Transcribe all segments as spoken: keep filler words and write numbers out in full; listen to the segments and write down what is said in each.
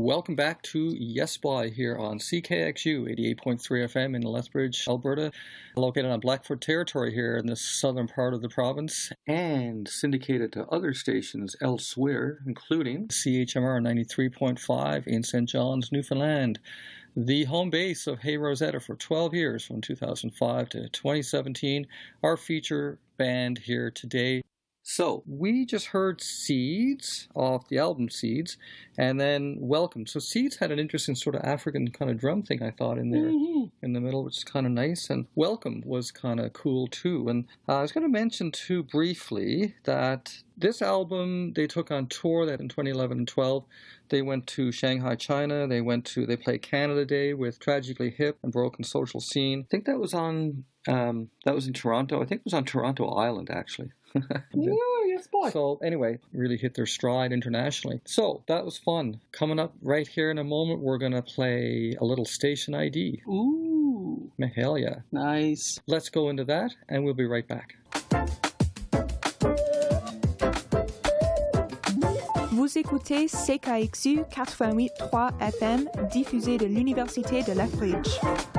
Welcome back to Yes Boy here on C K X U eighty-eight point three F M in Lethbridge, Alberta, located on Blackfoot territory here in the southern part of the province, and syndicated to other stations elsewhere, including C H M R ninety-three point five in Saint John's, Newfoundland, the home base of Hey Rosetta for twelve years from two thousand five to twenty seventeen, our feature band here today. So, we just heard Seeds off the album Seeds, and then Welcome. So Seeds had an interesting sort of African kind of drum thing, I thought, in there mm-hmm. in the middle, which is kind of nice. And Welcome was kind of cool, too. And uh, I was going to mention, too, briefly, that this album, they took on tour that in twenty eleven and twelve. They went to Shanghai, China. They went to, they played Canada Day with Tragically Hip and Broken Social Scene. I think that was on, um, that was in Toronto. I think it was on Toronto Island, actually. Yeah, yes, boy. So anyway, really hit their stride internationally. So that was fun. Coming up right here in a moment, we're going to play a little Station I D. Ooh. Hell yeah. Nice. Let's go into that, and we'll be right back. Vous écoutez C K X U quatre-vingt-huit point trois F M, diffusé de l'Université de Lethbridge.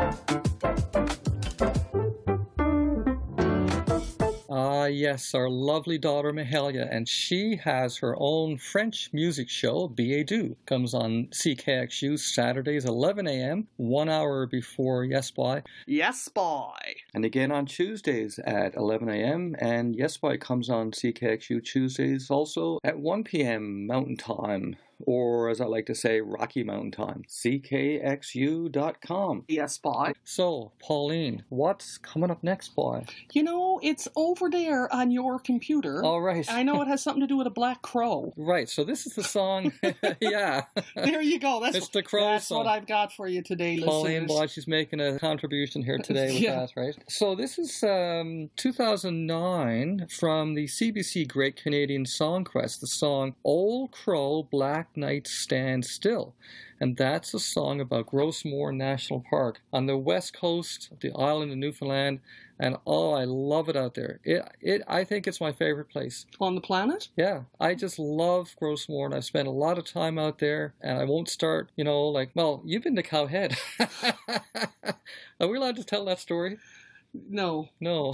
Ah, uh, yes, our lovely daughter Mahalia, and she has her own French music show, Billet Doux. Comes on C K X U Saturdays, eleven a.m., one hour before Yes Boy. Yes Boy. And again on Tuesdays at eleven a.m., and Yes Boy comes on C K X U Tuesdays also at one p.m. Mountain Time. Or, as I like to say, Rocky Mountain Time. C K X U dot com. Yes, boy. So, Pauline, what's coming up next, boy? You know, it's over there on your computer. All right. I know it has something to do with a black crow. Right, so this is the song. Yeah. There you go. That's, it's the crow that's song. What I've got for you today, Pauline, listeners. boy, she's making a contribution here today with yeah. that, right? So this is um, two thousand nine from the C B C Great Canadian Songquest, the song Old Crow, Black Night Stand Still. And that's a song about Gros Morne National Park on the west coast of the island of Newfoundland. And oh, I love it out there. It, it, I think it's my favorite place. On the planet? Yeah, I just love Gros Morne. I've spent a lot of time out there, and I won't start, you know, like, well, you've been to Cowhead. Are we allowed to tell that story? No. No.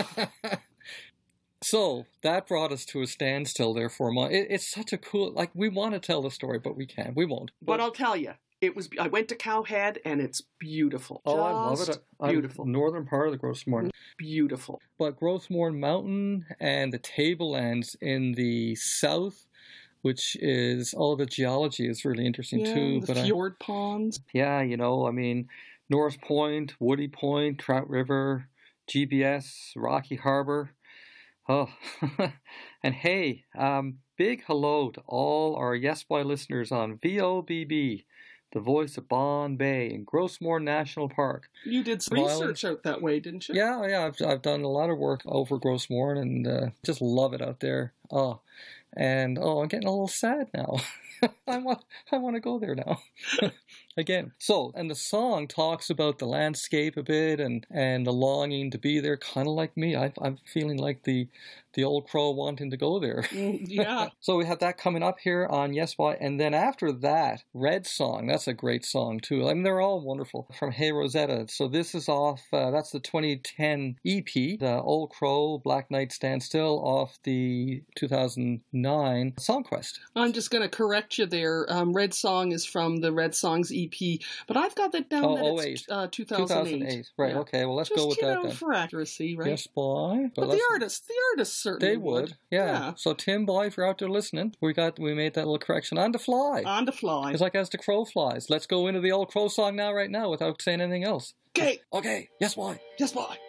So that brought us to a standstill there for a month. It, it's such a cool, like, we want to tell the story, but we can't. We won't. But, but I'll tell you, it was. I went to Cowhead, and it's beautiful. Oh, Just I love it. I'm beautiful. Northern part of the Gros Morne. Beautiful. But Gros Morne Mountain and the Tablelands in the south, which is, oh, the geology is really interesting yeah, too. the but fjord I, ponds. Yeah, you know, I mean, North Point, Woody Point, Trout River, G B S, Rocky Harbor. Oh, and hey, um, big hello to all our Yes Boy listeners on V O B B, the voice of Bon Bay in Gros Morne National Park. You did some research out that way, didn't you? Yeah, yeah, I've I've done a lot of work over Gros Morne and uh, just love it out there. Oh, and oh, I'm getting a little sad now. I want I want to go there now. Again. So, and the song talks about the landscape a bit and, and the longing to be there, kind of like me. I, I'm feeling like the the old crow wanting to go there. Mm, yeah. So we have that coming up here on Yes Boy. And then after that, Red Song. That's a great song, too. I mean, they're all wonderful. From Hey Rosetta. So this is off, uh, that's the twenty ten E P, the Old Crow, Black Night Stand Still, off the two thousand nine Songquest. I'm just going to correct you there. Um, Red Song is from the Red Songs E P, but I've got that down oh, that oh it's uh, two thousand eight. two thousand eight. Right, yeah. okay. Well, let's just, go with you that know, then. for accuracy, right? Yes, boy. But, but the artists, the artists certainly They would. would. Yeah. yeah. So Tim, boy, if you're out there listening, we got we made that little correction on the fly. On the fly. It's like as the crow flies. Let's go into the old crow song now, right now, without saying anything else. Okay. Okay. Yes, boy. Yes, boy.